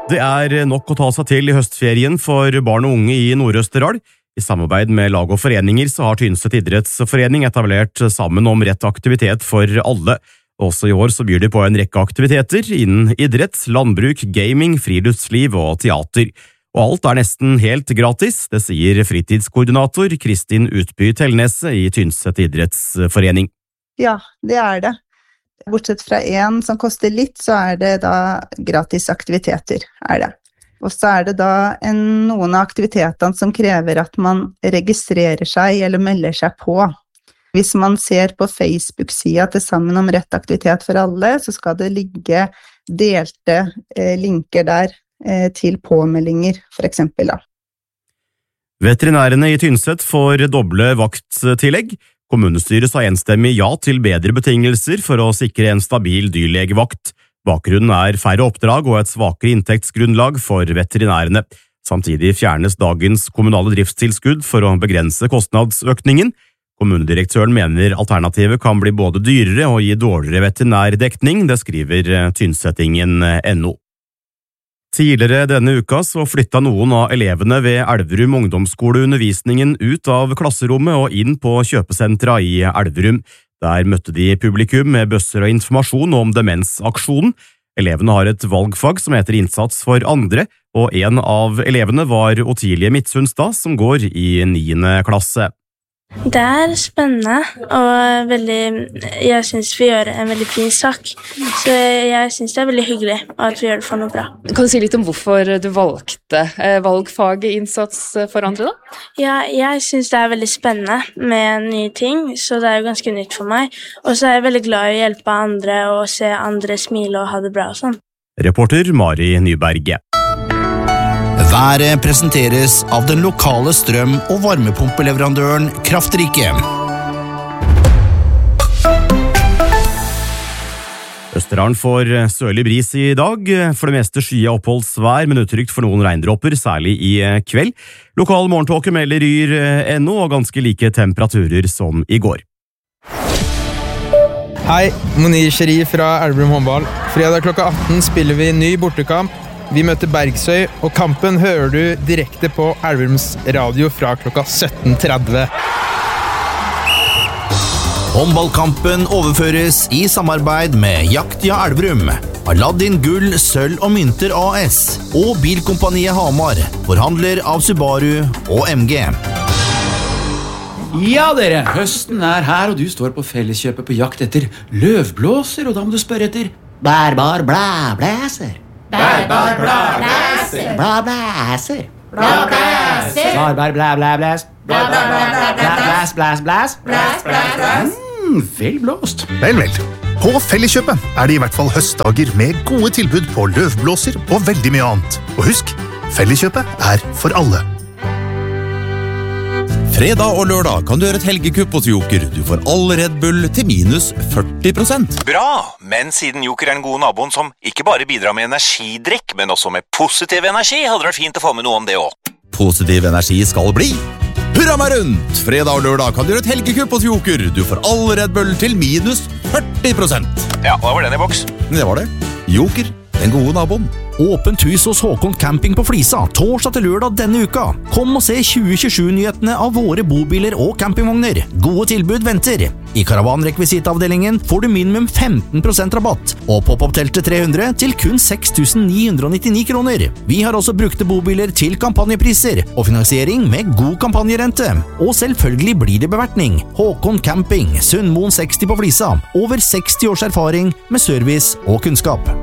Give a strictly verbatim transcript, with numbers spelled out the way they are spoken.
Det er nok å ta seg til i høstferien for barn og unge i Nord-Østerdal. I samarbeid med lag og foreninger så har Tynset idrettsforening etablert Sammen om rett aktivitet for alle. Også i år så byr de på en rekke aktiviteter innen idrett, landbruk, gaming, friluftsliv og teater. Og alt er nesten helt gratis, det sier fritidskoordinator Kristin Utby Tellnese i Tynset idrettsforening. Ja, det er det. Bortsett fra en som koster litt, så er det da gratis aktiviteter, er det. Og så er det da en, noen av aktivitetene som krever at man registrerer seg eller melder seg på. Hvis man ser på Facebook-sida til Sammen om rett aktivitet for alle, så skal det ligge delte eh, linker der eh, til påmeldinger, for eksempel da. Veterinærene i Tynset får doble vakttillegg. Kommunestyret sa enstemmig ja til bedre betingelser for å sikre en stabil dyrlegevakt. Bakgrunnen er færre oppdrag og et svakere inntektsgrunnlag for veterinærene. Samtidig fjernes dagens kommunale driftstilskudd for å begrense kostnadsøkningen. Kommunedirektøren mener alternativet kan bli både dyrere og gi dårligere veterinærdekning, det skriver Tynsettingen punktum no. Tidligere denne uka så flytta noen av elevene ved Elverum ungdomsskole undervisningen ut av klasserommet og inn på kjøpesentra i Elverum. Der møtte de publikum med bøsser og informasjon om demensaksjonen. Elevene har et valgfag som heter Innsats for andre, og en av elevene var Otilie Midtsunstad, som går i niende klasse. Det er spennende, og veldig, jeg synes vi gjør en veldig fin sak, så jeg synes det er veldig hyggelig at vi gjør det for noe bra. Kan du si litt om hvorfor du valgte valgfaget Innsats for andre da? Ja, jeg synes det er veldig spennende med nye ting, så det er jo ganske nytt for meg, og så er jeg veldig glad i å hjelpe andre og se andre smile og ha det bra og sånn. Reporter Mari Nyberg. Været presenteres av den lokale strøm- og varmepumpeleverandøren Kraftrike. Østerdalen får sørlig bris i dag, for det meste skyet oppholdsvær, men utrygt for noen regndråper, særlig i kveld. Lokal morgentåke melder Yr punktum no og ganske like temperaturer som i går. Hei, Monir Sheri fra Elverum håndball. Fredag klokka atten spiller vi ny bortekamp. Vi møter Bergsøy, og kampen hører du direkte på Elverums radio fra klokka sytten tretti. Håndballkampen overføres i samarbeid med Jaktia Elverum, Aladdin Gull, Sølv og Mynter A S og Bilkompaniet Hamar, forhandler av Subaru og M G. Ja dere, høsten er her, og du står på felleskjøpet på jakt etter løvblåser, og da må du spørre etter Bærbar blæ blæser. Bærbar blæ blæser. Blæ blæser. Blæ blæser. Bærbar blæ blæ blæs. Blæ blæ blæ blæ blæ. Blæs blæs blæs. Blæs blæs blæs. Mm, vel blåst. Vel, vel. På Felleskjøpet er det i hvert fall høstdager med gode tilbud på løvblåser og veldig mye annet. Og husk, Felleskjøpet er for alle. Fredag og lørdag kan du gjøre et helgekupp hos Joker. Du får all Red Bull til minus førti prosent. Bra, men siden Joker er den gode naboen som ikke bare bidrar med energidrikk, men også med positiv energi, hadde det vært fint å få med noe om det også. Positiv energi skal bli. Hurra meg rundt! Fredag og lørdag kan du gjøre et helgekupp hos Joker. Du får all Red Bull til minus førti prosent. Ja, hva var den i boks? Det var det. Joker, den gode naboen. Åpent hus hos Håkon Camping på Flisa, torsdag til lørdag denne uka. Kom og se tjue tjuesju-nyhetene av våre bobiler og campingvogner. Gode tilbud venter. I karavanrekvisitavdelingen får du minimum femten prosent rabatt, og pop-up-teltet tre hundre til kun seks tusen ni hundre nittini kroner. Vi har også brukte bobiler til kampanjepriser, og finansiering med god kampanjerente. Og selvfølgelig blir det bevertning. Håkon Camping, Sundmoen seksti på Flisa. Over seksti års erfaring med service og kunnskap.